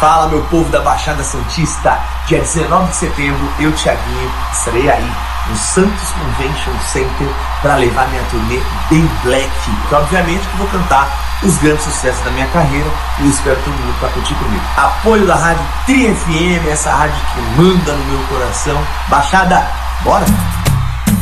Fala, meu povo da Baixada Santista. Dia 19 de setembro, eu, Thiaguinho, estarei aí no Santos Convention Center para levar minha turnê bem black. Que obviamente que vou cantar os grandes sucessos da minha carreira e eu espero todo mundo para curtir comigo. Apoio da Rádio Tri FM, essa rádio que manda no meu coração. Baixada, bora!